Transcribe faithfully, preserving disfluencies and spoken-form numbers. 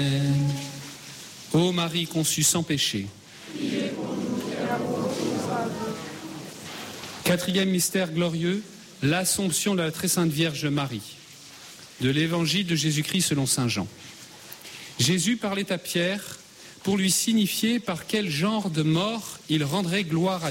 Ô Marie conçue sans péché. Quatrième mystère glorieux, l'Assomption de la très sainte Vierge Marie. De l'évangile de Jésus-Christ selon saint Jean. Jésus parlait à Pierre pour lui signifier par quel genre de mort il rendrait gloire à